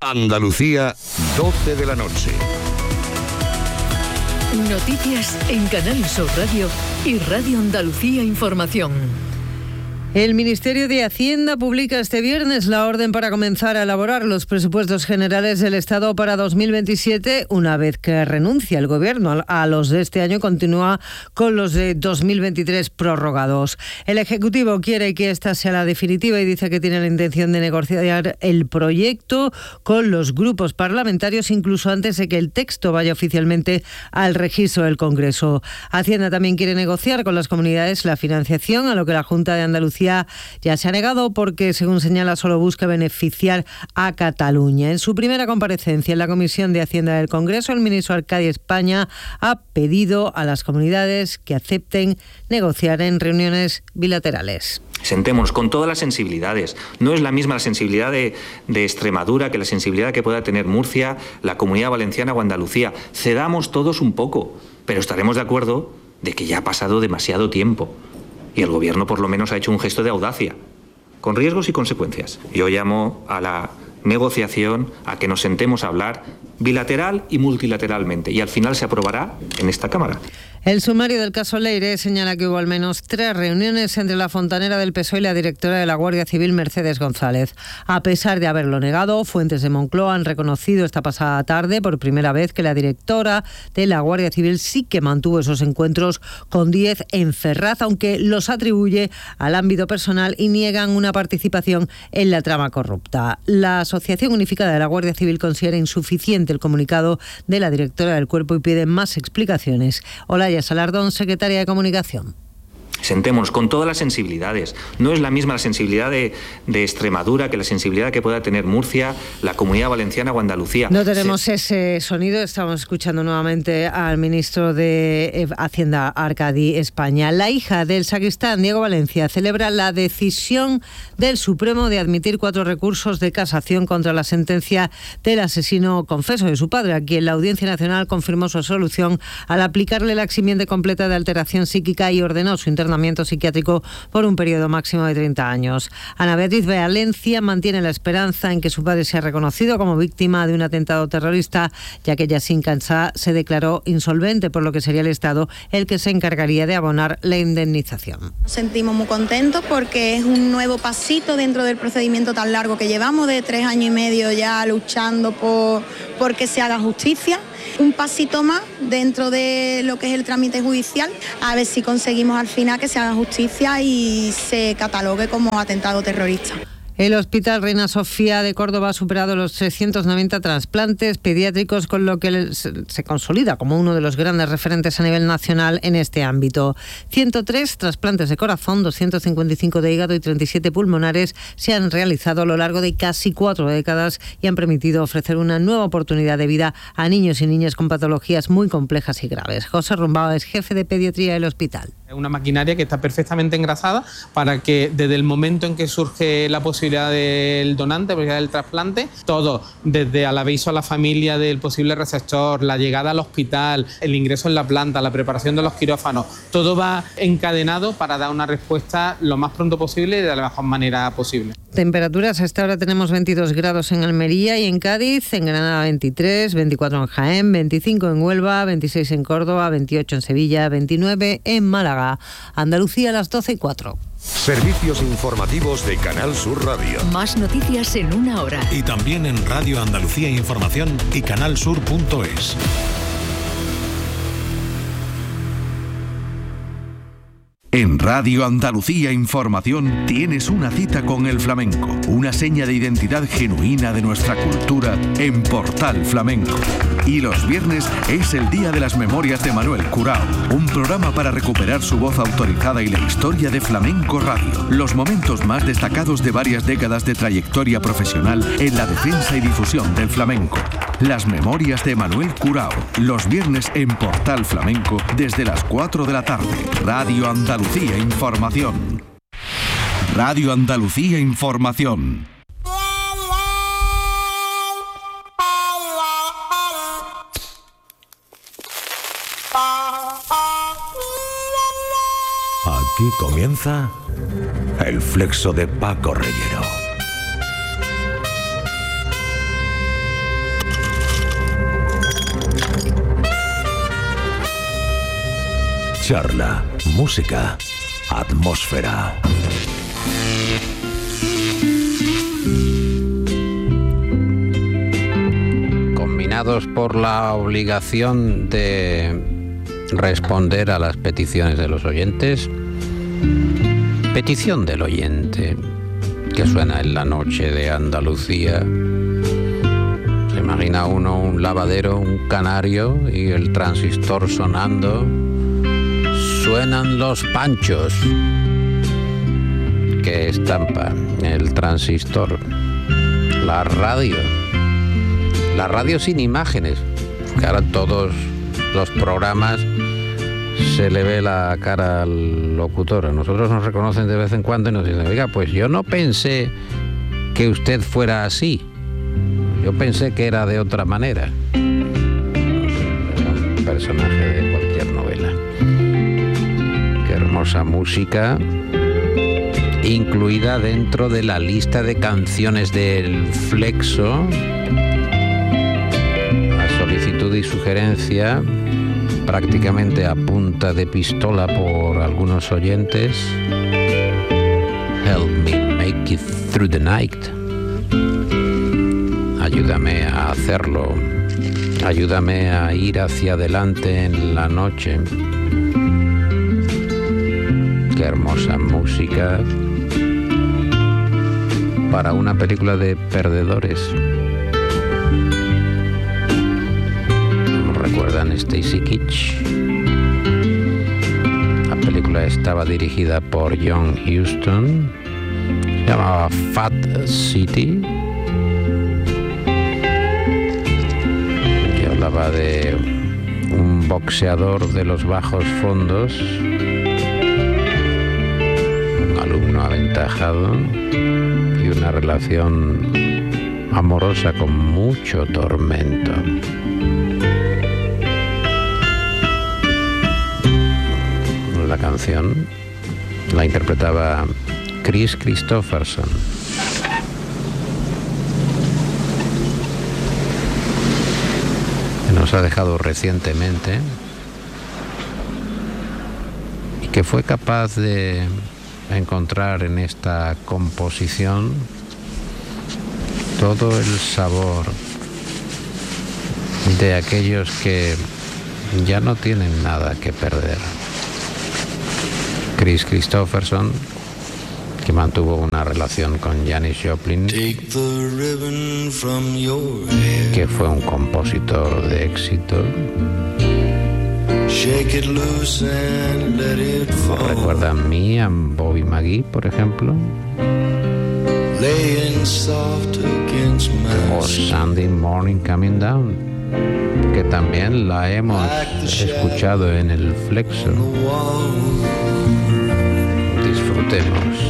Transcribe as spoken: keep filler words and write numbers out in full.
Andalucía, doce de la noche. Noticias en Canal Sur Radio y Radio Andalucía Información. El Ministerio de Hacienda publica este viernes la orden para comenzar a elaborar los presupuestos generales del Estado para dos mil veintisiete, una vez que renuncia el Gobierno a los de este año, continúa con los de dos mil veintitrés prorrogados. El Ejecutivo quiere que esta sea la definitiva y dice que tiene la intención de negociar el proyecto con los grupos parlamentarios, incluso antes de que el texto vaya oficialmente al registro del Congreso. Hacienda también quiere negociar con las comunidades la financiación, a lo que la Junta de Andalucía ya se ha negado porque, según señala, solo busca beneficiar a Cataluña. En su primera comparecencia en la Comisión de Hacienda del Congreso, el ministro Arcadi España ha pedido a las comunidades que acepten negociar en reuniones bilaterales. Sentémonos con todas las sensibilidades. No es la misma la sensibilidad de, de Extremadura que la sensibilidad que pueda tener Murcia, la Comunidad Valenciana o Andalucía. Cedamos todos un poco, pero estaremos de acuerdo de que ya ha pasado demasiado tiempo. Y el Gobierno por lo menos ha hecho un gesto de audacia, con riesgos y consecuencias. Yo llamo a la negociación, a que nos sentemos a hablar bilateral y multilateralmente, y al final se aprobará en esta Cámara. El sumario del caso Leire señala que hubo al menos tres reuniones entre la fontanera del P S O E y la directora de la Guardia Civil, Mercedes González. A pesar de haberlo negado, fuentes de Moncloa han reconocido esta pasada tarde por primera vez que la directora de la Guardia Civil sí que mantuvo esos encuentros con diez en Ferraz, aunque los atribuye al ámbito personal y niegan una participación en la trama corrupta. La Asociación Unificada de la Guardia Civil considera insuficiente el comunicado de la directora del cuerpo y pide más explicaciones. Olaya Salardón, secretaria de Comunicación. Sentémonos con todas las sensibilidades. No es la misma la sensibilidad de, de Extremadura que la sensibilidad que pueda tener Murcia, la Comunidad Valenciana o Andalucía. No tenemos Se... ese sonido. Estamos escuchando nuevamente al ministro de Hacienda, Arcadi España. La hija del sacristán, Diego Valencia, celebra la decisión del Supremo de admitir cuatro recursos de casación contra la sentencia del asesino confeso de su padre, a quien la Audiencia Nacional confirmó su absolución al aplicarle la eximiente completa de alteración psíquica y ordenó su internación psiquiátrico por un periodo máximo de treinta años. Ana Beatriz Valencia mantiene la esperanza en que su padre sea reconocido como víctima de un atentado terrorista, ya que Yassine Kansah se declaró insolvente, por lo que sería el Estado el que se encargaría de abonar la indemnización. Nos sentimos muy contentos porque es un nuevo pasito dentro del procedimiento tan largo que llevamos, de tres años y medio ya luchando por, por que se haga justicia. Un pasito más dentro de lo que es el trámite judicial, a ver si conseguimos al final que se haga justicia y se catalogue como atentado terrorista. El Hospital Reina Sofía de Córdoba ha superado los trescientos noventa trasplantes pediátricos, con lo que se consolida como uno de los grandes referentes a nivel nacional en este ámbito. ciento tres trasplantes de corazón, doscientos cincuenta y cinco de hígado y treinta y siete pulmonares se han realizado a lo largo de casi cuatro décadas y han permitido ofrecer una nueva oportunidad de vida a niños y niñas con patologías muy complejas y graves. José Rumbao es jefe de pediatría del hospital. Es una maquinaria que está perfectamente engrasada para que desde el momento en que surge la posibilidad del donante, posibilidad del trasplante, todo, desde el aviso a la familia del posible receptor, la llegada al hospital, el ingreso en la planta, la preparación de los quirófanos, todo va encadenado para dar una respuesta lo más pronto posible y de la mejor manera posible. Temperaturas, hasta ahora tenemos veintidós grados en Almería y en Cádiz, en Granada veintitrés, veinticuatro en Jaén, veinticinco en Huelva, veintiséis en Córdoba, veintiocho en Sevilla, veintinueve en Málaga. Andalucía a las doce y cuatro. Servicios informativos de Canal Sur Radio. Más noticias en una hora. Y también en Radio Andalucía Información y canalsur punto es. En Radio Andalucía Información tienes una cita con el flamenco, una seña de identidad genuina de nuestra cultura en Portal Flamenco. Y los viernes es el Día de las Memorias de Manuel Curao, un programa para recuperar su voz autorizada y la historia de Flamenco Radio. Los momentos más destacados de varias décadas de trayectoria profesional en la defensa y difusión del flamenco. Las Memorias de Manuel Curao, los viernes en Portal Flamenco desde las cuatro de la tarde. Radio Andalucía Información. Radio Andalucía Información. Aquí comienza el flexo de Paco Reyero. Charla, música, atmósfera. Combinados por la obligación de responder a las peticiones de los oyentes, petición del oyente que suena en la noche de Andalucía. Se imagina uno un lavadero, un canario y el transistor sonando. Suenan los Panchos. ¿Qué estampa? El transistor. La radio. La radio sin imágenes. Que ahora todos los programas se le ve la cara al locutor. A nosotros nos reconocen de vez en cuando y nos dicen, oiga, pues yo no pensé que usted fuera así. Yo pensé que era de otra manera. Un personaje de cualquier novela. Qué hermosa música, incluida dentro de la lista de canciones del Flexo, a solicitud y sugerencia, prácticamente a punta de pistola por algunos oyentes. Help me make it through the night. Ayúdame a hacerlo. Ayúdame a ir hacia adelante en la noche. Qué hermosa música para una película de perdedores. ¿Recuerdan Stacy Keach? La película estaba dirigida por John Huston. Se llamaba Fat City. Y hablaba de un boxeador de los bajos fondos, un alumno aventajado y una relación amorosa con mucho tormento. La canción la interpretaba Kris Kristofferson. Que nos ha dejado recientemente y que fue capaz de encontrar en esta composición todo el sabor de aquellos que ya no tienen nada que perder. Kris Kristofferson, que mantuvo una relación con Janis Joplin, que fue un compositor de éxito. ¿Recuerdan Me and Bobby McGee, por ejemplo? O Sunday Morning Coming Down, que también la hemos escuchado en el Flexo. Disfrutemos.